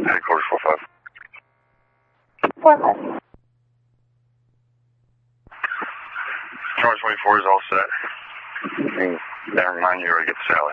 Headquarters 4-5. 4-5. Charge 24 is all set. And remind you to get the salad.